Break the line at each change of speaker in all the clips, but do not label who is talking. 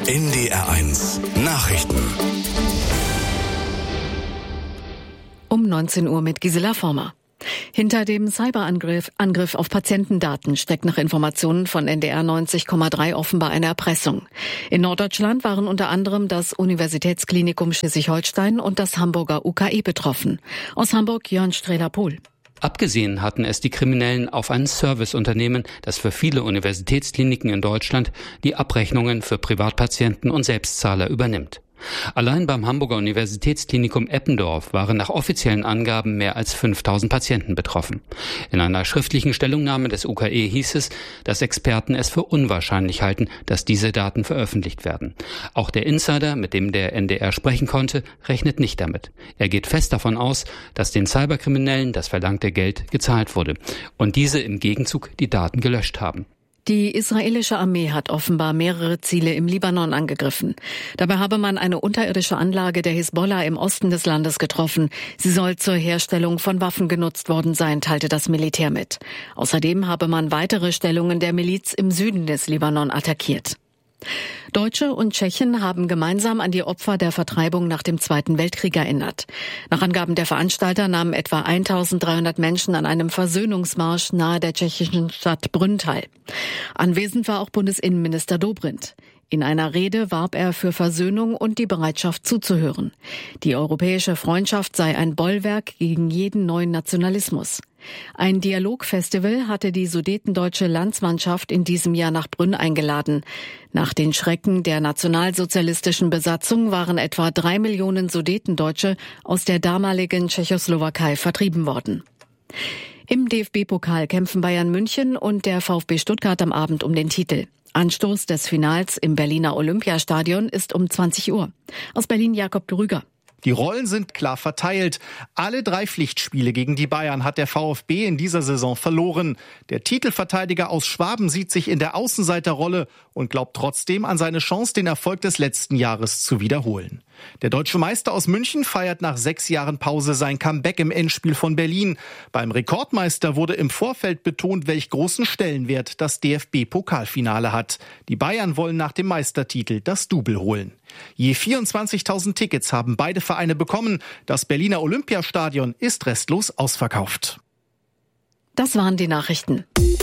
NDR1 Nachrichten.
Um 19 Uhr mit Gisela Former. Hinter dem Cyberangriff auf Patientendaten steckt nach Informationen von NDR 90,3 offenbar eine Erpressung. In Norddeutschland waren unter anderem das Universitätsklinikum Schleswig-Holstein und das Hamburger UKE betroffen. Aus Hamburg Jörn Strehler-Pohl.
Abgesehen hatten es die Kriminellen auf ein Serviceunternehmen, das für viele Universitätskliniken in Deutschland die Abrechnungen für Privatpatienten und Selbstzahler übernimmt. Allein beim Hamburger Universitätsklinikum Eppendorf waren nach offiziellen Angaben mehr als 5000 Patienten betroffen. In einer schriftlichen Stellungnahme des UKE hieß es, dass Experten es für unwahrscheinlich halten, dass diese Daten veröffentlicht werden. Auch der Insider, mit dem der NDR sprechen konnte, rechnet nicht damit. Er geht fest davon aus, dass den Cyberkriminellen das verlangte Geld gezahlt wurde und diese im Gegenzug die Daten gelöscht haben.
Die israelische Armee hat offenbar mehrere Ziele im Libanon angegriffen. Dabei habe man eine unterirdische Anlage der Hisbollah im Osten des Landes getroffen. Sie soll zur Herstellung von Waffen genutzt worden sein, teilte das Militär mit. Außerdem habe man weitere Stellungen der Miliz im Süden des Libanon attackiert. Deutsche und Tschechen haben gemeinsam an die Opfer der Vertreibung nach dem Zweiten Weltkrieg erinnert. Nach Angaben der Veranstalter nahmen etwa 1300 Menschen an einem Versöhnungsmarsch nahe der tschechischen Stadt Brünn teil. Anwesend war auch Bundesinnenminister Dobrindt. In einer Rede warb er für Versöhnung und die Bereitschaft zuzuhören. Die europäische Freundschaft sei ein Bollwerk gegen jeden neuen Nationalismus. Ein Dialogfestival hatte die sudetendeutsche Landsmannschaft in diesem Jahr nach Brünn eingeladen. Nach den Schrecken der nationalsozialistischen Besatzung waren etwa 3 Millionen Sudetendeutsche aus der damaligen Tschechoslowakei vertrieben worden. Im DFB-Pokal kämpfen Bayern München und der VfB Stuttgart am Abend um den Titel. Anstoß des Finals im Berliner Olympiastadion ist um 20 Uhr. Aus Berlin Jakob Drüger.
Die Rollen sind klar verteilt. Alle 3 Pflichtspiele gegen die Bayern hat der VfB in dieser Saison verloren. Der Titelverteidiger aus Schwaben sieht sich in der Außenseiterrolle und glaubt trotzdem an seine Chance, den Erfolg des letzten Jahres zu wiederholen. Der deutsche Meister aus München feiert nach 6 Jahren Pause sein Comeback im Endspiel von Berlin. Beim Rekordmeister wurde im Vorfeld betont, welch großen Stellenwert das DFB-Pokalfinale hat. Die Bayern wollen nach dem Meistertitel das Double holen. Je 24.000 Tickets haben beide Vereine bekommen. Das Berliner Olympiastadion ist restlos ausverkauft.
Das waren die Nachrichten.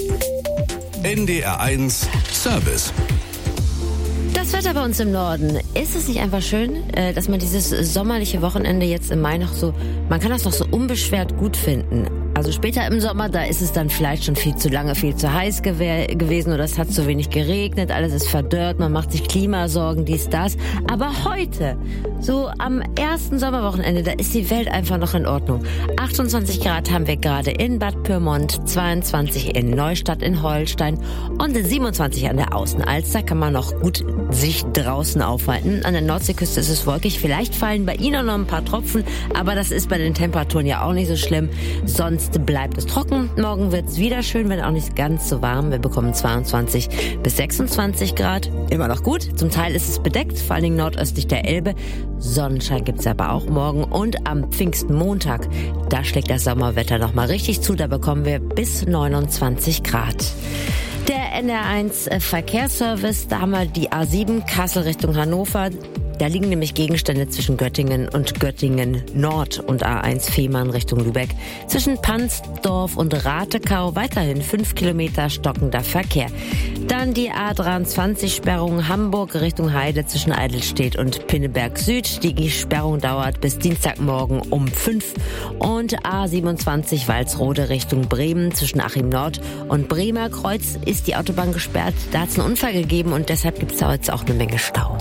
NDR1 Service.
Das Wetter bei uns im Norden. Ist es nicht einfach schön, dass man dieses sommerliche Wochenende jetzt im Mai man kann das noch so unbeschwert gut finden. Also später im Sommer, da ist es dann vielleicht schon viel zu lange, viel zu heiß gewesen oder es hat zu wenig geregnet, alles ist verdörrt, man macht sich Klimasorgen, dies, das. Aber heute, so am ersten Sommerwochenende, da ist die Welt einfach noch in Ordnung. 28 Grad haben wir gerade in Bad Pyrmont, 22 in Neustadt in Holstein und 27 an der Außenalster, kann man noch gut sich draußen aufhalten. An der Nordseeküste ist es wolkig, vielleicht fallen bei Ihnen auch noch ein paar Tropfen, aber das ist bei den Temperaturen ja auch nicht so schlimm. Sonst bleibt es trocken. Morgen wird es wieder schön, wenn auch nicht ganz so warm. Wir bekommen 22 bis 26 Grad. Immer noch gut. Zum Teil ist es bedeckt, vor allen Dingen nordöstlich der Elbe. Sonnenschein gibt's aber auch morgen. Und am Pfingstmontag, da schlägt das Sommerwetter nochmal richtig zu. Da bekommen wir bis 29 Grad. Der NDR1 Verkehrsservice, da haben wir die A7 Kassel Richtung Hannover. Da liegen nämlich Gegenstände zwischen Göttingen und Göttingen Nord und A1 Fehmarn Richtung Lübeck. Zwischen Pansdorf und Ratekau weiterhin 5 Kilometer stockender Verkehr. Dann die A23 Sperrung Hamburg Richtung Heide zwischen Eidelstedt und Pinneberg Süd. Die Sperrung dauert bis Dienstagmorgen um 5. Und A27 Walsrode Richtung Bremen zwischen Achim Nord und Bremer Kreuz ist die Autobahn gesperrt. Da hat es einen Unfall gegeben und deshalb gibt es da jetzt auch eine Menge Stau.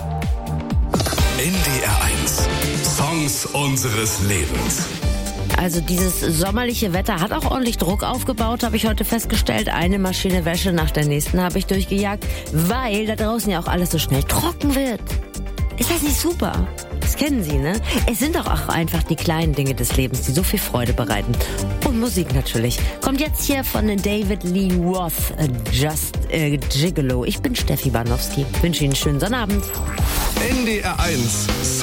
NDR1 Songs unseres Lebens.
Also dieses sommerliche Wetter hat auch ordentlich Druck aufgebaut, habe ich heute festgestellt. Eine Maschine Wäsche nach der nächsten habe ich durchgejagt, weil da draußen ja auch alles so schnell trocken wird. Ist das nicht super? Das kennen Sie, ne? Es sind doch auch einfach die kleinen Dinge des Lebens, die so viel Freude bereiten. Und Musik natürlich. Kommt jetzt hier von David Lee Roth, Just Gigolo. Ich bin Steffi Banowski. Wünsche Ihnen einen schönen Sonnabend.
NDR1